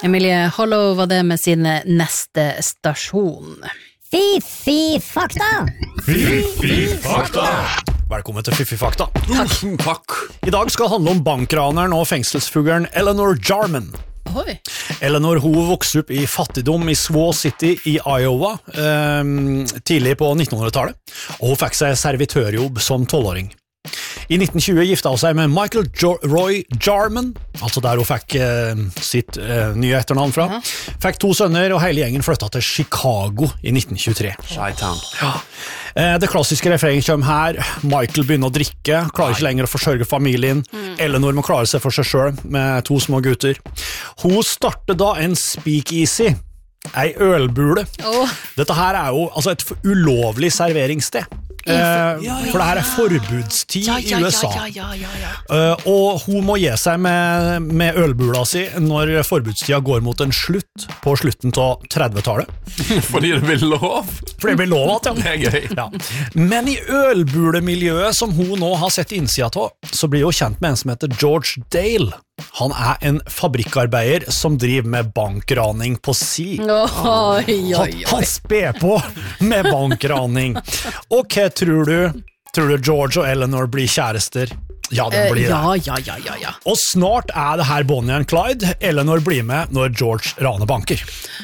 Emilie Hollow var det med sin neste stasjon. Fiffi fakta! Fiffi fakta! Velkommen til Fiffi fakta. Takk. I dag skal det handle om bankraneren og fengselsfuglen Eleanor Jarman. Oi. Eleanor hun vokste opp i fattigdom i Swan City i Iowa tidlig på 1900-tallet, og hun fikk seg servitørjobb som 12-åring. I 1920 gifta hun seg med Michael Roy Jarman, altså der hun fikk sitt nye etternavn fra. Fikk 2 sønner, og hele gjengen flyttet til Chicago i 1923. Chi-town. Det klassiske refrenget kommer her. Michael begynner å drikke, klarer ikke lenger å forsørge familien. Eleanor må klare seg for seg selv med 2 små gutter. Hun starter da en speakeasy, ei ølbule. Dette her er jo altså et ulovlig serveringssted. For det her er forbudstid i USA. Og hun må gi seg med ølbula si når forbudstida går mot en slutt på slutten av 30-tallet. Fordi det blir lov? For det blir lov at, Det er gøy. ja. Men i ølbulemiljøet som hun nå har sett innsida av, så blir hun kjent med en som heter George Dale. Han er en fabrikkarbeider som driver med bankraning på si. Han sper på med bankraning. Og hva tror du? Tror du George og Eleanor blir kjærester? Ja, de blir det. Ja. Og snart er det her Bonnie and Clyde. Eleanor blir med når George raner banker.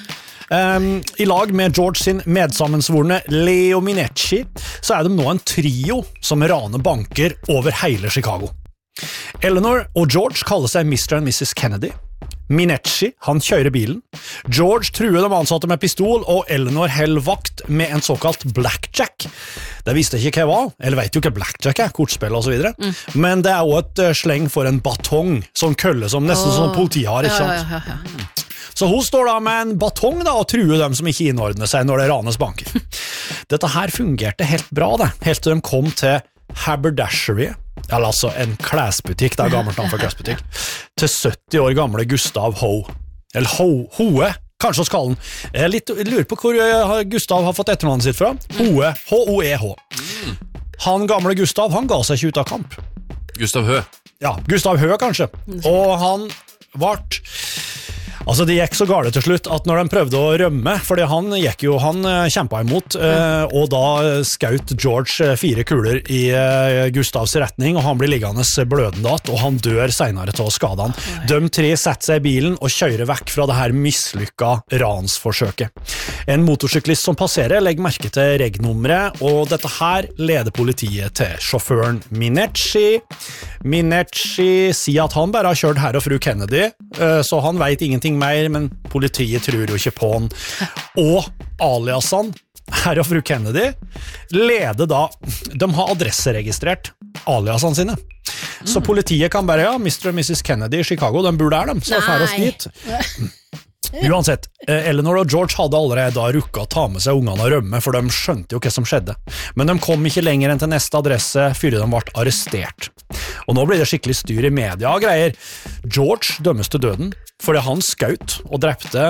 I lag med George sin medsammensvorne Leo Minecci så er de nå en trio som raner banker over hele Chicago. Eleanor og George kaller seg Mr. and Mrs. Kennedy. Minecci, han kjører bilen. George truer de ansatte med pistol, og Eleanor held vakt med en såkalt blackjack. Det visste ikke hva jeg var, eller vet jo ikke blackjack er, kortspill og så videre. Men det er også et sleng for en batong, sånn kølle som nesten sånn politiet har, ikke sant? Så hun står da med en batong da, og truer dem som ikke innordner seg når det ranes banker. Dette her fungerte helt bra, det, helt til de kom til Haberdashery, eller altså en klesbutikk, det er gammelt navn for klesbutikk, til 70 år gamle Gustav Hoe, eller Hoe, kanskje skal han. Jeg lurer på hvor Gustav har fått etternavnet sitt fra. Hoe, H-O-E-H. Han gamle Gustav, han ga seg ikke ut av kamp. Gustav Hø. Ja, Gustav Høe kanskje. Og han vart... Altså det gikk så galt til slutt at når de prøvde å rømme, fordi han kjempet imot, og da skaut George 4 kuler i Gustavs retning, og han blir liggende blødende att, og han dør senere til å skade han. De 3 setter seg i bilen og kjører vekk fra det her mislykket ransforsøket. En motorsyklist som passerer legger merke til regnummeret, og dette her leder politiet til sjåføren Minecci. Minecci sier at han bare har kjørt herr og fru Kennedy, så han vet ingenting mer, men politiet tror jo ikke på han. Og aliasen, herr og fru Kennedy, leder da, de har adresseregistrert aliasene sine. Så politiet kan bare, ja, Mr. og Mrs. Kennedy i Chicago, de bor der, så fær oss dit. Uansett, Eleanor og George hadde allerede da rukket å ta med seg ungene og rømme, for de skjønte jo hva som skjedde. Men de kom ikke lenger enn til neste adresse før de ble arrestert. Og nå blir det skikkelig styr i media og greier. George dømmes til døden, fordi han skaut og drepte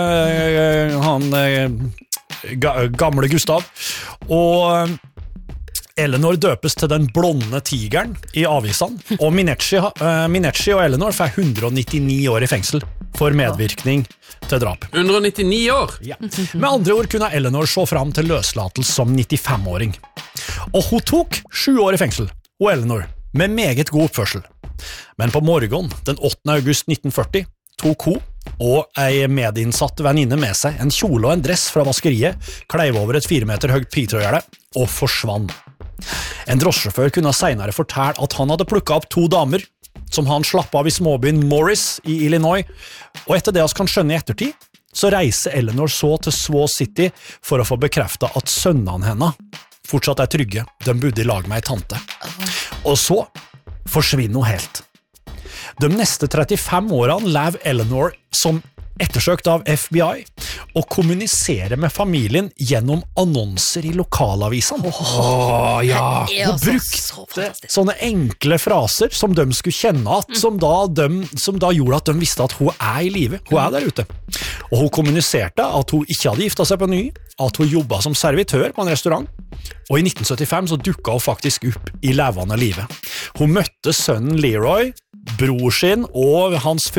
gamle Gustav. Og Eleanor døpes til den blonde tigeren i avisene, og Minecci og Eleanor får 199 år i fengsel for medvirkning til drap. 199 år? Ja. Med andre ord kunne Eleanor se fram til løslatelse som 95-åring. Og hun tok 7 år i fengsel, og Eleanor, med meget god oppførsel. Men på morgenen, den 8. august 1940, tok hun og ei medinnsatt venninne med seg en kjole og en dress fra vaskeriet, kleiv over et 4 meter høyt pitrøygjerde og forsvann. En drosjesjåfør kunne senere fortelle at han hadde plukket opp 2 damer som han slapp av i småbyen Morris i Illinois, og etter det vi kan skjønne i ettertid, så reiser Eleanor så til Swan City for å få bekreftet at sønnene henne fortsatt er trygge. De bodde i lag med ei tante. Og så forsvinner hun helt. De neste 35 årene lever Eleanor som ettersøkt av FBI og kommuniserer med familien gjennom annonser i lokalavisene. Ja. Hun brukte sånne enkle fraser som de skulle kjenne at, som da gjorde at de visste at hun er i live, hun er der ute. Og hun kommuniserte at hun ikke hadde giftet seg på ny, at hun jobbet som servitør på en restaurant, og i 1975 så dukket hun faktisk opp i levende livet. Hun møtte sønnen Leroy, bror sin og hans fru,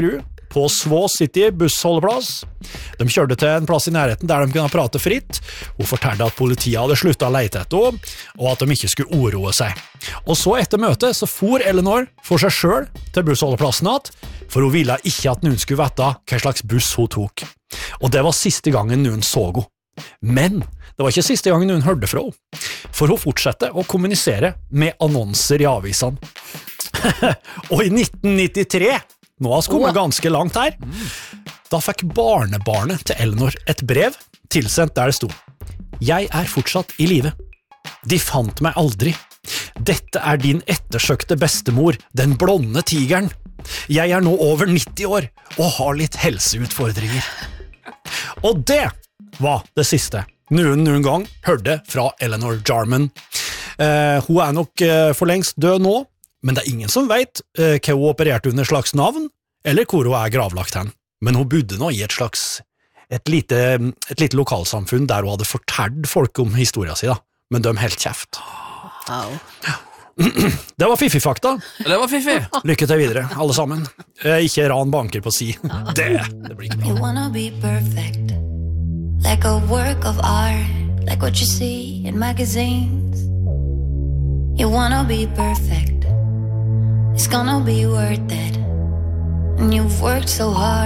på Svå City bussholdeplass. De kjørte til en plass i nærheten der de kunne prate fritt. Hun fortalte at politiet hadde sluttet å lete etter henne, og at de ikke skulle oroe seg. Og så etter møtet så for Eleanor for seg selv til bussholdeplassen igjen, for hun ville ikke at noen skulle vite hva slags buss hun tok. Og det var siste gangen noen så henne. Men det var ikke siste gangen noen hørte fra henne, for hun fortsatte å kommunisere med annonser i avisene. Og i 1993, nå har vi kommet ganske langt her, da fikk barnebarnet til Eleanor et brev tilsendt der det stod: «Jeg er fortsatt i live. De fant meg aldri. Dette er din ettersøkte bestemor, den blonde tigeren. Jeg er nå over 90 år og har litt helseutfordringer.» Og det var det siste noen gang hørte fra Eleanor Jarman. Hun er nok for lengst død nå, men det er ingen som vet hva hun opererte under slags navn, eller hvor hun er gravlagt hen. Men hun bodde nå i et lite lokalsamfunn der hun hadde fortalt folk om historien sin, da. Men de helt kjeft. Wow. Det var Fifi-fakta. Det var Fifi. Lykke til videre, alle sammen. Ikke ran banker på si. Det blir ikke bra. You wanna be perfect, like a work of art, like what you see in magazines. You wanna be perfect, it's gonna be worth it, and you've worked so hard.